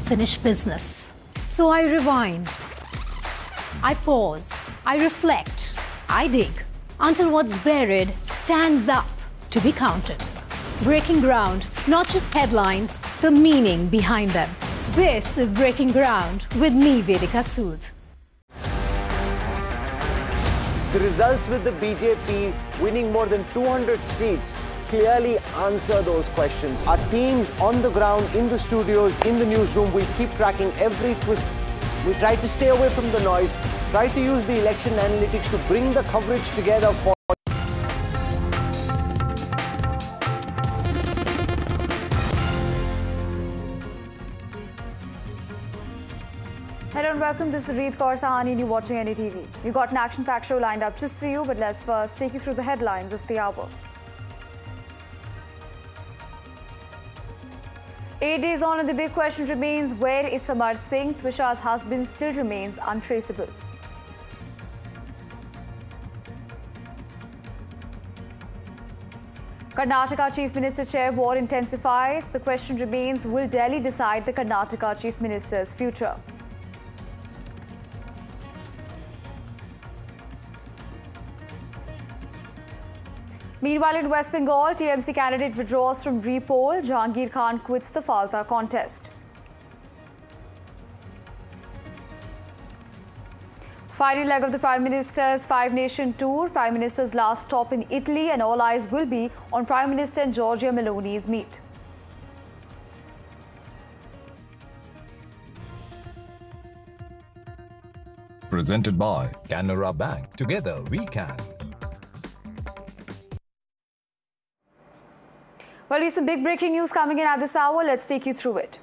unfinished business. So I rewind, I pause, I reflect, I dig, until what's buried stands up to be counted. Breaking ground, not just headlines, the meaning behind them. This is Breaking Ground with me, Vedika Sood. The results with the BJP winning more than 200 seats clearly answer those questions. Our teams on the ground, in the studios, in the newsroom, will keep tracking every twist. We try to stay away from the noise, try to use the election analytics to bring the coverage together for Hello and welcome. This is Reet Kaur Sahani and you're watching NDTV. We've got an action-packed show lined up just for you, but let's first take you through the headlines of the hour. 8 days on and the big question remains, where is Samar Singh? Twisha's husband still remains untraceable. Karnataka Chief Minister chair war intensifies. The question remains, will Delhi decide the Karnataka Chief Minister's future? Meanwhile, in West Bengal, TMC candidate withdraws from re-poll. Jahangir Khan quits the Falta contest. Final leg of the Prime Minister's five-nation tour. Prime Minister's last stop in Italy, and all eyes will be on Prime Minister and Giorgia Meloni's meet. Presented by Canara Bank. Together we can. Well, we have some big breaking news coming in at this hour. Let's take you through it.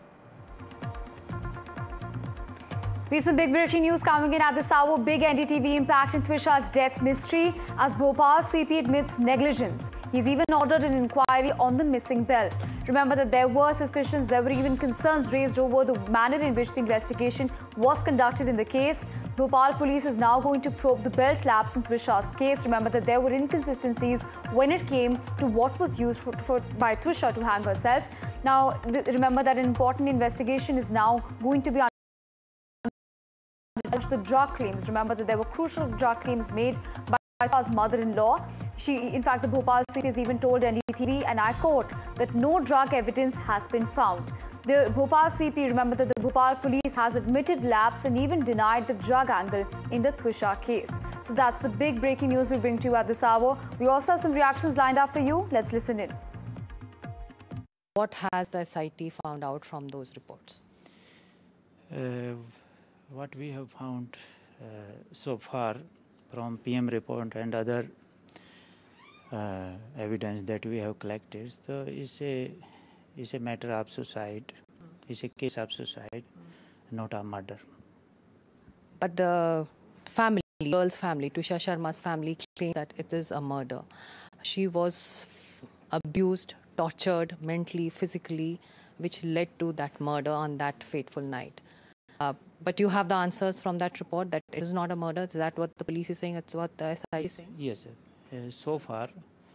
We have some big breaking news coming in at this hour. Big NDTV impact in Twisha's death mystery as Bhopal CP admits negligence. He's even ordered an inquiry on the missing belt. Remember that there were suspicions, there were even concerns raised over the manner in which the investigation was conducted in the case. Bhopal police is now going to probe the belt lapse in Twisha's case. Remember that there were inconsistencies when it came to what was used by Twisha to hang herself. Now, remember that an important investigation is now going to be the drug claims. Remember that there were crucial drug claims made by Twisha's mother-in-law. In fact, the Bhopal CP has even told NDTV, and I quote, that no drug evidence has been found. The Bhopal CP, remember that the Bhopal police has admitted lapse and even denied the drug angle in the Twisha case. So that's the big breaking news we bring to you at this hour. We also have some reactions lined up for you. Let's listen in. What has the SIT found out from those reports? What we have found so far from PM report and other evidence that we have collected, so it's a matter of suicide. It's a case of suicide, not a murder. But the family, girl's family, Twisha Sharma's family, claims that it is a murder. She was abused, tortured mentally, physically, which led to that murder on that fateful night. But you have the answers from that report that it is not a murder. Is that what the police is saying? It's what the SIT is saying? Yes, sir. So far,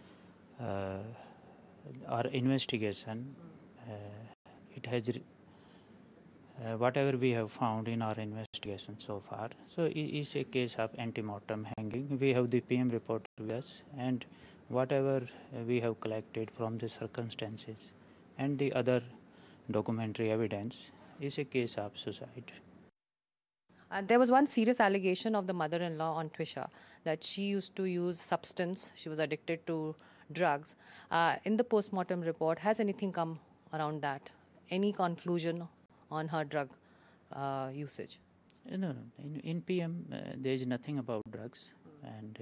our investigation, it has whatever we have found in our investigation so far. So it is a case of anti-mortem hanging. We have the PM report with us, and whatever we have collected from the circumstances and the other documentary evidence is a case of suicide. There was one serious allegation of the mother-in-law on Twisha that she used to use substance. She was addicted to drugs. In the post-mortem report, has anything come around that? Any conclusion on her drug usage? No. In PM, there is nothing about drugs. And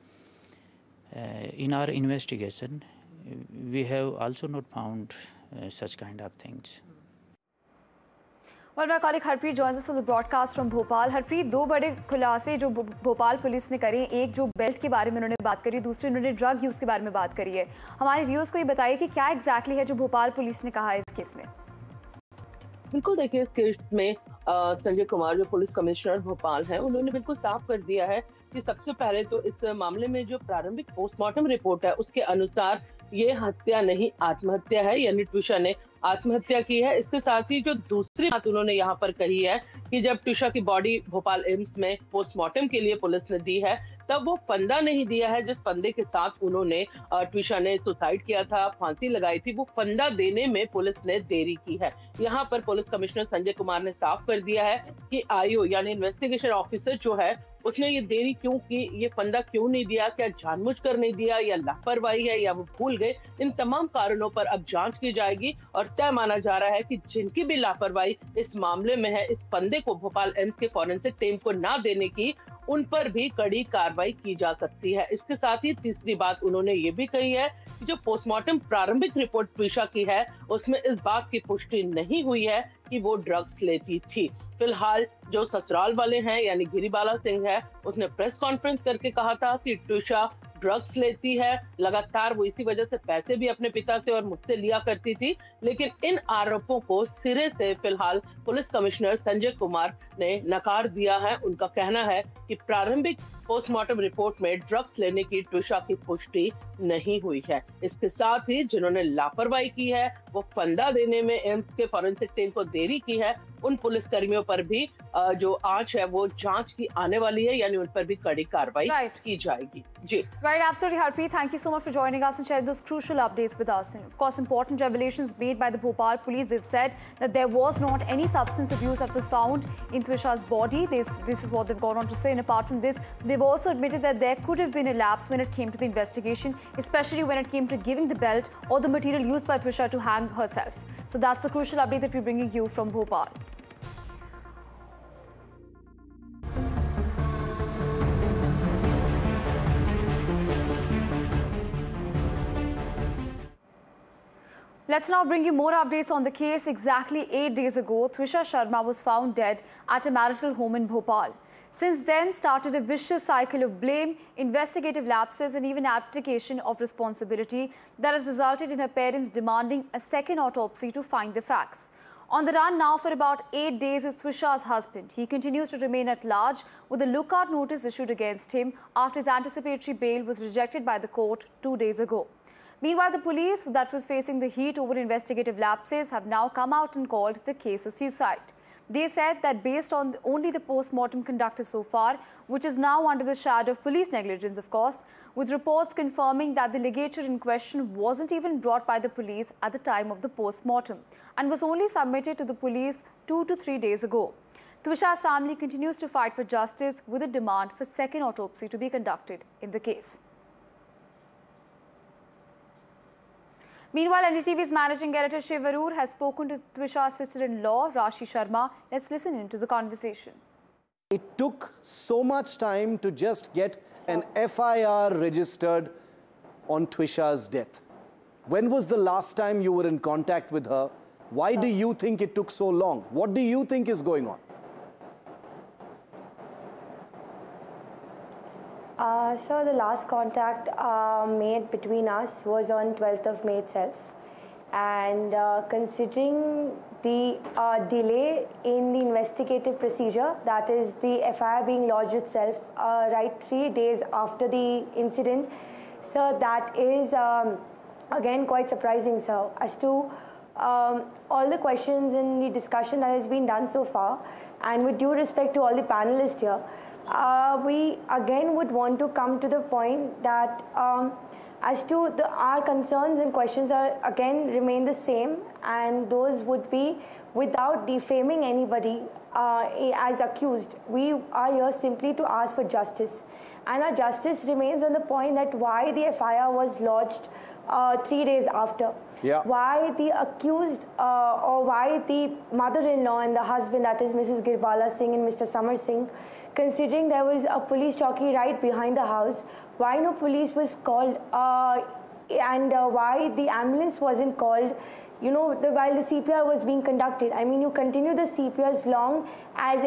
in our investigation, we have also not found such kind of things. Well, my colleague Harpreet joins us for the broadcast from Bhopal. Harpreet, दो बड़े खुलासे जो Bhopal police ने करे, एक जो belt के बारे में उन्होंने बात करी, दूसरी उन्होंने ड्रग यूज़ के बारे में बात करी है. हमारे व्यूअर्स को ये बताइए कि क्या एग्जैक्टली है जो भोपाल पुलिस ने कहा है इस केस में. बिल्कुल देखिए, इस केस में संजय कुमार जो पुलिस कमिश्नर भोपाल हैं, उन्होंने बिल्कुल साफ कर दिया है कि सबसे पहले तो इस मामले में जो प्रारंभिक पोस्टमार्टम रिपोर्ट है उसके अनुसार ये हत्या नहीं आत्महत्या है, यानी ट्विशा ने आत्महत्या की है। इसके साथ ही जो दूसरी बात उन्होंने यहाँ पर कही है कि जब ट्विशा की बॉडी भोपाल एम्स में पोस्टमार्टम के लिए पुलिस ने दी है, तब वो फंदा नहीं दिया है जिस फंदे के साथ उन्होंने ट्विशा ने सुसाइड किया था, फांसी लगाई थी, वो फंदा देने में पुलिस ने देरी की है। यहाँ पर पुलिस कमिश्नर संजय कुमार ने साफ कर दिया है कि आईओ यानी इन्वेस्टिगेशन ऑफिसर जो है उसने ये देरी क्यों की, ये फंदा क्यों नहीं दिया, क्या जानबूझकर नहीं दिया या लापरवाही है या वो भूल गए, इन तमाम कारणों पर अब जांच की जाएगी और तय माना जा रहा है कि जिनकी भी लापरवाही इस मामले में है, इस फंदे को भोपाल एम्स के फॉरेंसिक टीम को ना देने की, उन पर भी कड़ी कार्रवाई की जा सकती है। इसके साथ ही तीसरी बात उन्होंने ये भी कही है कि जो पोस्टमार्टम प्रारंभिक रिपोर्ट ट्विशा की है उसमें इस बात की पुष्टि नहीं हुई है कि वो ड्रग्स लेती थी। फिलहाल जो ससुराल वाले हैं यानी गिरिबाला सिंह है, उसने प्रेस कॉन्फ्रेंस करके कहा था कि ट्विशा ड्रग्स लेती है, लगातार वो इसी वजह से पैसे भी अपने पिता से और मुझसे लिया करती थी। लेकिन इन आरोपों को सिरे से फिलहाल पुलिस कमिश्नर संजय कुमार ने नकार दिया है। उनका कहना है कि प्रारंभिक पोस्टमार्टम रिपोर्ट में ड्रग्स लेने की ट्विशा की पुष्टि नहीं हुई है। इसके साथ ही जिन्होंने लापरवाही की है, वो फंदा देने में एम्स के फॉरेंसिक टीम को देरी की है, उन पुलिस कर्मियों पर भी जो आंच है वो जांच की आने वाली है, यानी उन पर भी कड़ी कार्रवाई की जाएगी। जी Right, absolutely, Harpreet. Thank you so much for joining us and sharing those crucial updates with us. And of course, important revelations made by the Bhopal police. They've said that there was not any substance abuse that was found in Twisha's body. This is what they've gone on to say. And apart from this, they've also admitted that there could have been a lapse when it came to the investigation, especially when it came to giving the belt or the material used by Twisha to hang herself. So that's the crucial update that we're bringing you from Bhopal. Let's now bring you more updates on the case. Exactly 8 days ago, Twisha Sharma was found dead at a marital home in Bhopal. Since then, started a vicious cycle of blame, investigative lapses and even abdication of responsibility that has resulted in her parents demanding a second autopsy to find the facts. On the run now for about 8 days is Twisha's husband. He continues to remain at large with a lookout notice issued against him after his anticipatory bail was rejected by the court 2 days ago. Meanwhile, the police that was facing the heat over investigative lapses have now come out and called the case a suicide. They said that based on only the post-mortem conducted so far, which is now under the shadow of police negligence, of course, with reports confirming that the ligature in question wasn't even brought by the police at the time of the post-mortem and was only submitted to the police 2 to 3 days ago. Twisha's family continues to fight for justice with a demand for second autopsy to be conducted in the case. Meanwhile, NDTV's managing editor Shiv Arur has spoken to Twisha's sister-in-law Rashi Sharma. Let's listen into the conversation. It took so much time to just get an FIR registered on Twisha's death. When was the last time you were in contact with her? Why do you think it took so long? What do you think is going on? So the last contact made between us was on 12th of May itself, and considering the delay in the investigative procedure, that is the FIR being lodged itself right 3 days after the incident, so that is again quite surprising, sir, as to all the questions in the discussion that has been done so far, and with due respect to all the panelists here, we again would want to come to the point that as to our concerns and questions are again remain the same, and those would be without defaming anybody as accused. We are here simply to ask for justice, and our justice remains on the point that why the FIR was lodged 3 days after. Yeah. Why the accused or why the mother-in-law and the husband, that is Mrs. Girbala Singh and Mr. Samar Singh, considering there was a police chowki right behind the house, why no police was called and why the ambulance wasn't called, you know, while the CPR was being conducted. I mean, you continue the CPR as long as